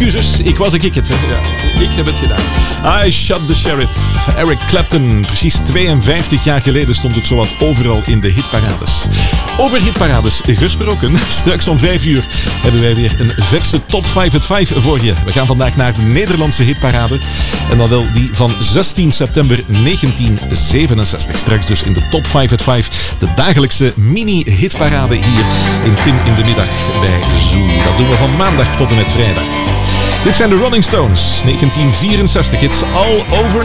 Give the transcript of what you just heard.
excuses, ik was het. Hè. Ja, ik heb het gedaan. I Shot the Sheriff. Eric Clapton. Precies 52 jaar geleden stond het zowat overal in de hitparades. Over hitparades gesproken. Straks om 5 uur hebben wij weer een verse Top 5 at 5 voor je. We gaan vandaag naar de Nederlandse hitparade. En dan wel die van 16 september 1967. Straks dus in de Top 5 at 5. De dagelijkse mini-hitparade hier in Tim in de Middag bij Zoo. Dat doen we van maandag tot en met vrijdag. Dit zijn de Rolling Stones. 1964. It's all over